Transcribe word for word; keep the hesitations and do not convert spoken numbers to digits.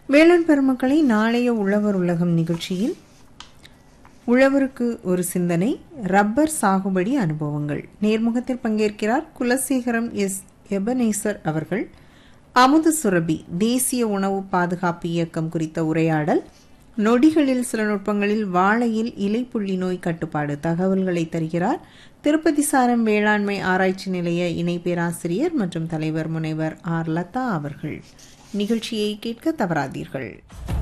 வேளாண் பெருமக்களை நாளைய உழவர் உலகம் நிகழ்ச்சியில் உழவருக்கு ஒரு சிந்தனை, ரப்பர் சாகுபடி அனுபவங்கள். நேர்முகத்தில் பங்கேற்கிறார் குலசேகரம் எஸ் எபனேசர் அவர்கள். அமுது சுரபி தேசிய உணவு பாதுகாப்பு இயக்கம் குறித்த உரையாடல். நொடிகளில் சில நுட்பங்களில் வாழையில் இலைப்புள்ளி நோய் கட்டுப்பாடு தகவல்களை தருகிறார் திருப்பதி சாரம் வேளாண்மை ஆராய்ச்சி நிலைய இணை பேராசிரியர் மற்றும் தலைவர் முனைவர் ஆர் லதா அவர்கள். நிகழ்ச்சியை கேட்க தவறாதீர்கள்.